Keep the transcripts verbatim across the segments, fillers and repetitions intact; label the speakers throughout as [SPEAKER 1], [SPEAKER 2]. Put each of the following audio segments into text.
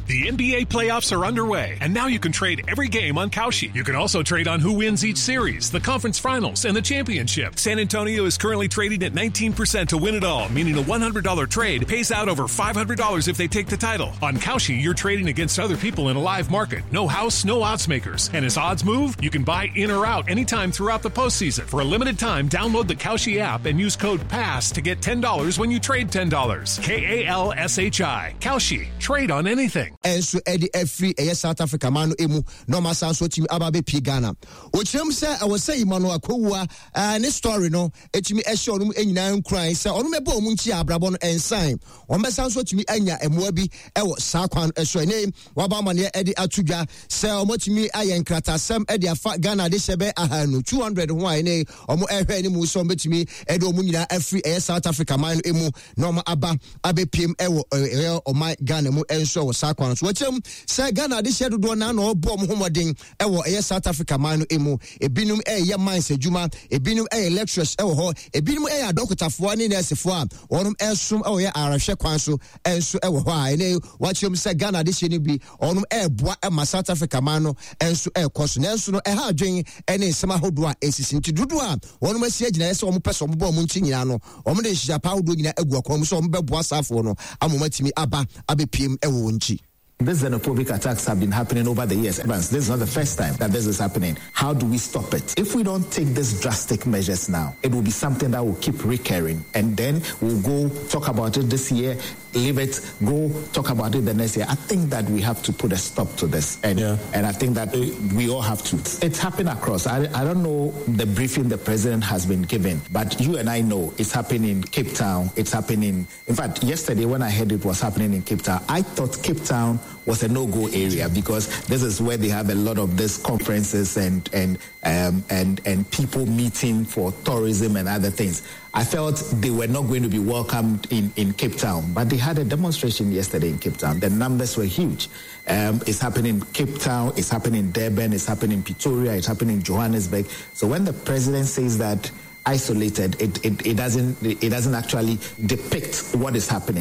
[SPEAKER 1] The N B A playoffs are underway, and now you can trade every game on Kalshi. You can also trade on who wins each series, the conference finals, and the championship. San Antonio is currently trading at nineteen percent to win it all, meaning a one hundred dollars trade pays out over five hundred dollars if they take the title. On Kalshi, you're trading against other people in a live market. No house, no odds makers. And as odds move, you can buy in or out anytime throughout the postseason. For a limited time, download the Kalshi app and use code PASS to get ten dollars when you trade ten dollars. K A L S H I. Kalshi. Trade on anything.
[SPEAKER 2] And so Eddie Free a South Africa manu emu no masan so timi ababe pi Ghana. Ochirem say I was say Emmanuel Akowua uh ne story no etimi ehye onum enyina nkran say onum ebe omu nchi abrabo no ensign. On besan so timi anya emoa bi ewo saa kwan ehye ne waba mane Eddie atudwa say omotimi aye nkratasem Eddie afa Ghana de shebe ahanu two hundred ho ne omo ehwe ni mu so betimi Eddie omu nyina afri a South Africa manu emu no ma aba abepiem ewo o my Ghana mu enso wo saa kwan so wachem say Ghana de shedo do na no bom homodin ewo eye South Africa man no emu ebinum eye mines adwuma ebinum eye lectures ewo ho ebinum eye adokotafo ani nursefo a onum esum ewo ye arahwe kwan so enso ewo ho a ene wachem say Ghana de she ni bi onum eboa ema South Africa man no enso ekoso na enso no eha adwen ene sema hodo a esisi nti dudu a onum asia gina yese omo peso omo bo omo nchi nyina no omo de hia pa hodo nyina egu akom so omo beboa safo no amomatimi aba abepiem ewo nchi.
[SPEAKER 3] These xenophobic attacks have been happening over the years. This is not the first time that this is happening. How do we stop it? If we don't take these drastic measures now, it will be something that will keep recurring. And then we'll go talk about it this year, leave it, go talk about it the next year. I think that we have to put a stop to this. And, yeah. and I think that we all have to. It's happening across. I, I don't know the briefing the president has been given, but you and I know it's happening in Cape Town. It's happening. In fact, yesterday when I heard it was happening in Cape Town, I thought Cape Town was a no-go area because this is where they have a lot of these conferences and and um, and and people meeting for tourism and other things. I felt they were not going to be welcomed in, in Cape Town, but they had a demonstration yesterday in Cape Town. The numbers were huge. Um, it's happening in Cape Town, it's happening in Durban, it's happening in Pretoria, it's happening in Johannesburg. So when the president says that isolated, it it, it doesn't it doesn't actually depict what is happening.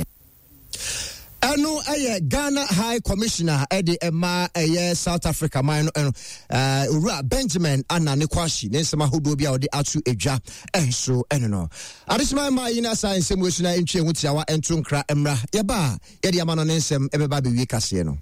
[SPEAKER 2] Anu aye Ghana High Commissioner Eddie Emma aye South Africa man uh Ura Benjamin Ananekwashi Nensema hodo bia ode atu edwa enso eno no adesema ma yina science emotional entwe hutiawa entu nkra emra yeba yede ama no nensem ebeba be wi kase no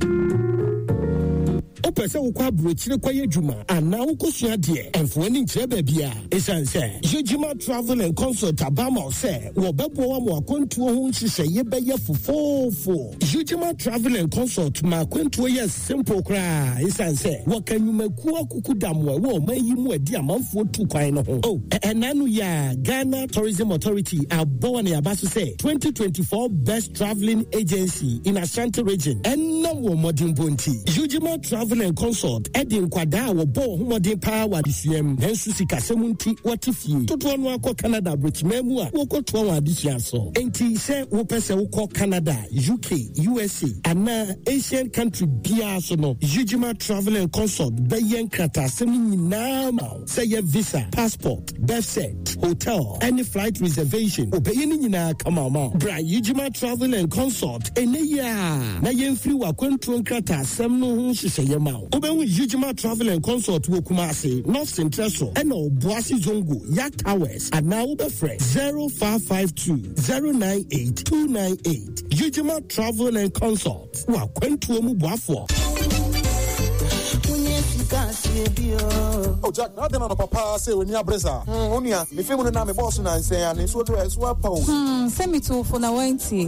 [SPEAKER 4] opese wo kwa brochire kwa yedwuma ana wo kosua de enfo ani nkyere ba bia esanse yejuma travel and consult abama se wo bebo wa mo akwantuo ho nhihye ye beye fofofo yejuma travel and consult ma akwantuo ye simple kra esanse wo kanyumaku akuku damwa wo mayi mu adi amanfo tu kwan no ho oh enanu ya Ghana Tourism Authority abo na yabaso se twenty twenty-four best traveling agency in Ashanti region enna wo modern bonti yejuma travel and consult Edin Kwada wo bo homodin power disuem nensu sikasemunti watifie toto no akọ Canada brichmemu a wo koto wa adisia so enti se wo pese wo kọ Canada U K U S A ana Asian country bia so no Ujima Travel and Consult beyen krata semi nyina ma say your visa passport birth cert hotel any flight reservation obeyen nyina kama ma bra Ujima Travel and Consult eneya na yemfiri wa kwantro krata sem no ho hyehyeye ma obewu Ujima Travel and Consult wo Kumasi North Central so ena Obuasi Zongo Yak Towers and now be fresh zero five five two zero nine eight two nine eight Ujima Travel and Consult wa kwantro mu boafo.
[SPEAKER 5] Oh, Jack, nothing on papa say when you're bresa. Onia, me feel na me boss na say and so do as well.
[SPEAKER 6] Hmm, send me to for na wenti.